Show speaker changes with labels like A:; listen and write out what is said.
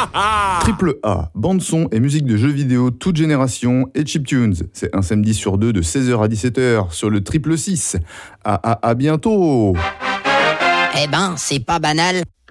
A: Triple A, bande-son et musique de jeux vidéo toute génération et chiptunes. C'est un samedi sur deux de 16h à 17h sur le Triple 6. À bientôt.
B: Eh ben, c'est pas banal.